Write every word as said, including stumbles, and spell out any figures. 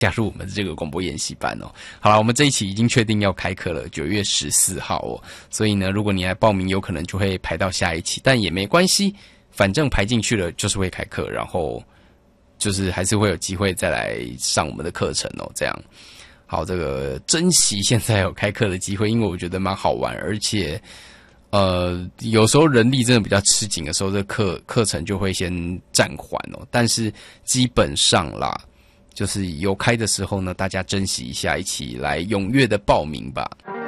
加入我们这个广播研习班哦。好了，我们这一期已经确定要开课了，九月十四号哦。所以呢，如果你来报名，有可能就会排到下一期，但也没关系，反正排进去了就是会开课，然后就是还是会有机会再来上我们的课程哦。这样，好，这个珍惜现在有开课的机会，因为我觉得蛮好玩，而且呃，有时候人力真的比较吃紧的时候，这课课程就会先暂缓哦。但是基本上啦。就是有开的时候呢，大家珍惜一下，一起来踊跃的报名吧。